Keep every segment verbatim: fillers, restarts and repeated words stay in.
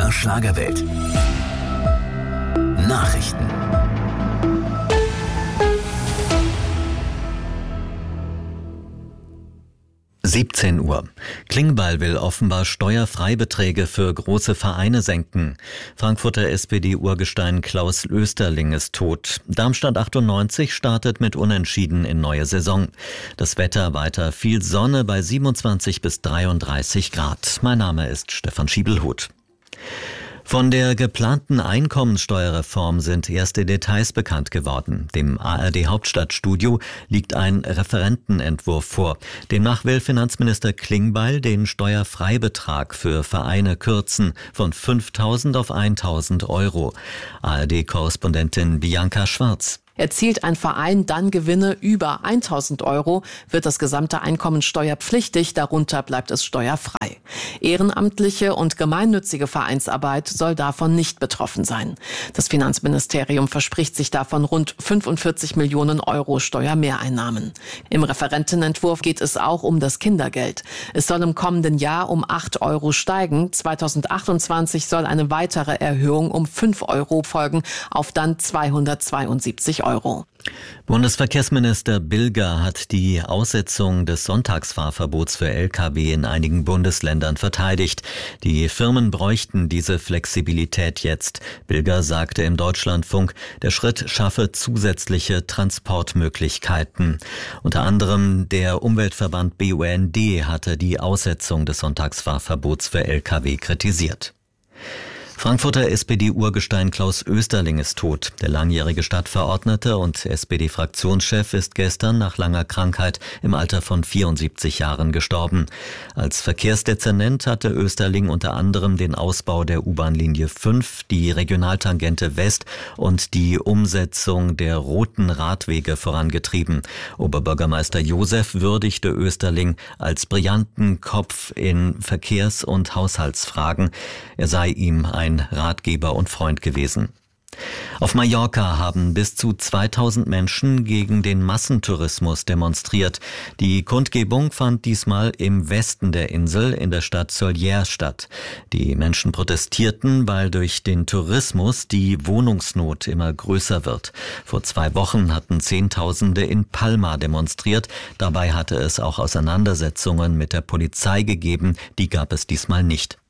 M D R Schlagerwelt. Nachrichten. siebzehn Uhr. Klingbeil will offenbar Steuerfreibeträge für große Vereine senken. Frankfurter S P D-Urgestein Klaus Oesterling ist tot. Darmstadt achtundneunzig startet mit Unentschieden in neue Saison. Das Wetter weiter viel Sonne bei siebenundzwanzig bis dreiunddreißig Grad. Mein Name ist Stefan Schiebelhuth. Von der geplanten Einkommensteuerreform sind erste Details bekannt geworden. Dem A R D-Hauptstadtstudio liegt ein Referentenentwurf vor. Demnach will Finanzminister Klingbeil den Steuerfreibetrag für Vereine kürzen von fünftausend auf eintausend Euro. A R D-Korrespondentin Bianca Schwarz. Erzielt ein Verein dann Gewinne über eintausend Euro, wird das gesamte Einkommen steuerpflichtig, darunter bleibt es steuerfrei. Ehrenamtliche und gemeinnützige Vereinsarbeit soll davon nicht betroffen sein. Das Finanzministerium verspricht sich davon rund fünfundvierzig Millionen Euro Steuermehreinnahmen. Im Referentenentwurf geht es auch um das Kindergeld. Es soll im kommenden Jahr um acht Euro steigen. zweitausendachtundzwanzig soll eine weitere Erhöhung um fünf Euro folgen, auf dann zweihundertzweiundsiebzig Euro. Euro. Bundesverkehrsminister Bilger hat die Aussetzung des Sonntagsfahrverbots für L K W in einigen Bundesländern verteidigt. Die Firmen bräuchten diese Flexibilität jetzt. Bilger sagte im Deutschlandfunk, der Schritt schaffe zusätzliche Transportmöglichkeiten. Unter anderem der Umweltverband B U N D hatte die Aussetzung des Sonntagsfahrverbots für L K W kritisiert. Frankfurter S P D-Urgestein Klaus Oesterling ist tot. Der langjährige Stadtverordnete und S P D-Fraktionschef ist gestern nach langer Krankheit im Alter von vierundsiebzig Jahren gestorben. Als Verkehrsdezernent hatte Oesterling unter anderem den Ausbau der U-Bahn-Linie fünf, die Regionaltangente West und die Umsetzung der roten Radwege vorangetrieben. Oberbürgermeister Josef würdigte Oesterling als brillanten Kopf in Verkehrs- und Haushaltsfragen. Er sei ihm ein Ein Ratgeber und Freund gewesen. Auf Mallorca haben bis zu zweitausend Menschen gegen den Massentourismus demonstriert. Die Kundgebung fand diesmal im Westen der Insel in der Stadt Sóller statt. Die Menschen protestierten, weil durch den Tourismus die Wohnungsnot immer größer wird. Vor zwei Wochen hatten Zehntausende in Palma demonstriert. Dabei hatte es auch Auseinandersetzungen mit der Polizei gegeben. Die gab es diesmal nicht.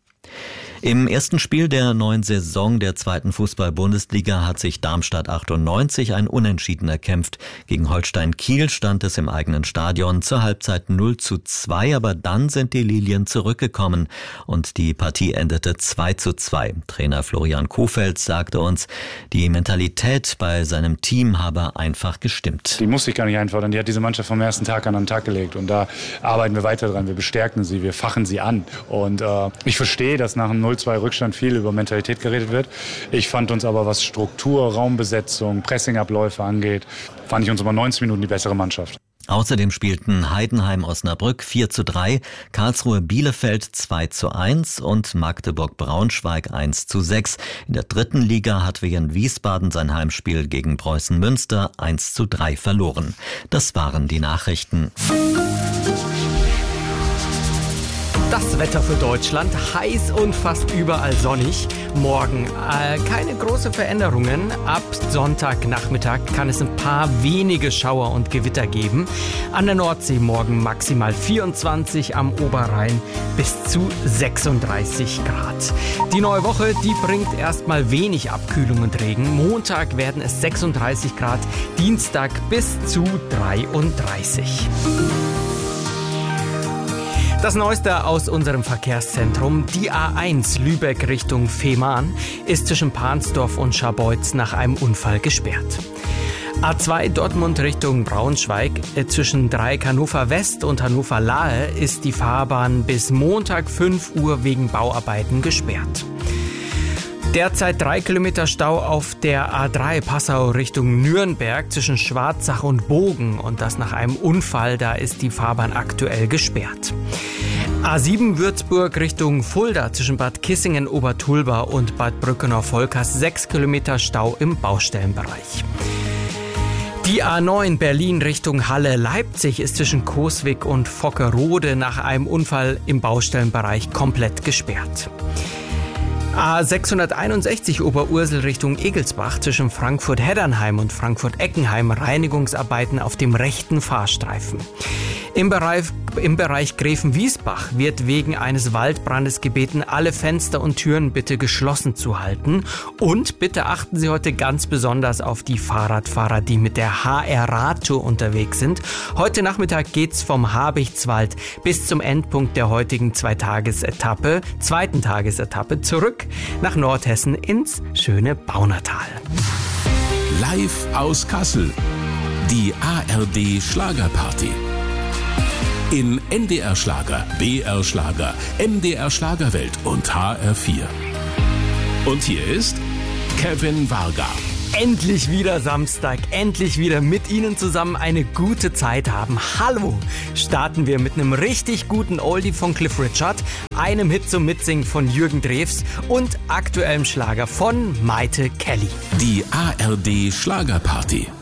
Im ersten Spiel der neuen Saison der zweiten Fußball-Bundesliga hat sich Darmstadt achtundneunzig ein Unentschieden erkämpft. Gegen Holstein Kiel stand es im eigenen Stadion zur Halbzeit null zu zwei, aber dann sind die Lilien zurückgekommen und die Partie endete zwei zu zwei. Trainer Florian Kohfeldt sagte uns, die Mentalität bei seinem Team habe einfach gestimmt. Die musste ich gar nicht einfordern, die hat diese Mannschaft vom ersten Tag an an den Tag gelegt und da arbeiten wir weiter dran, wir bestärken sie, wir fachen sie an und äh, ich verstehe, dass nach einem null zu zwei Rückstand viel über Mentalität geredet wird. Ich fand uns aber, was Struktur, Raumbesetzung, Pressingabläufe angeht, fand ich uns über neunzig Minuten die bessere Mannschaft. Außerdem spielten Heidenheim-Osnabrück vier zu drei, Karlsruhe-Bielefeld zwei zu eins und Magdeburg-Braunschweig eins zu sechs. In der dritten Liga hat Wien Wiesbaden sein Heimspiel gegen Preußen Münster eins zu drei verloren. Das waren die Nachrichten. Das Wetter für Deutschland, heiß und fast überall sonnig. Morgen äh, keine großen Veränderungen. Ab Sonntagnachmittag kann es ein paar wenige Schauer und Gewitter geben. An der Nordsee morgen maximal vierundzwanzig, am Oberrhein bis zu sechsunddreißig Grad. Die neue Woche, die bringt erstmal wenig Abkühlung und Regen. Montag werden es sechsunddreißig Grad, Dienstag bis zu dreiunddreißig. Das Neueste aus unserem Verkehrszentrum, die A eins Lübeck Richtung Fehmarn, ist zwischen Pansdorf und Scharbeutz nach einem Unfall gesperrt. A zwei Dortmund Richtung Braunschweig, äh, zwischen Dreieck Hannover West und Hannover Lahe ist die Fahrbahn bis Montag fünf Uhr wegen Bauarbeiten gesperrt. Derzeit drei Kilometer Stau auf der A drei Passau Richtung Nürnberg zwischen Schwarzach und Bogen und das nach einem Unfall, da ist die Fahrbahn aktuell gesperrt. A sieben Würzburg Richtung Fulda zwischen Bad Kissingen-Obertulba und Bad Brückenau-Volkers sechs Kilometer Stau im Baustellenbereich. Die A neun Berlin Richtung Halle-Leipzig ist zwischen Coswig und Vockerode nach einem Unfall im Baustellenbereich komplett gesperrt. A sechshunderteinundsechzig Oberursel Richtung Egelsbach zwischen Frankfurt-Heddernheim und Frankfurt-Eckenheim Reinigungsarbeiten auf dem rechten Fahrstreifen. Im Bereich, im Bereich Gräfenwiesbach wird wegen eines Waldbrandes gebeten, alle Fenster und Türen bitte geschlossen zu halten. Und bitte achten Sie heute ganz besonders auf die Fahrradfahrer, die mit der H R-Radtour unterwegs sind. Heute Nachmittag geht's vom Habichtswald bis zum Endpunkt der heutigen Zweitagesetappe, zweiten Tagesetappe zurück nach Nordhessen ins schöne Baunatal. Live aus Kassel. Die A R D Schlagerparty. In N D R Schlager, B R Schlager, M D R Schlagerwelt und H R vier. Und hier ist Kevin Varga. Endlich wieder Samstag, endlich wieder mit Ihnen zusammen eine gute Zeit haben. Hallo! Starten wir mit einem richtig guten Oldie von Cliff Richard, einem Hit zum Mitsingen von Jürgen Drews und aktuellem Schlager von Maite Kelly. Die A R D Schlagerparty.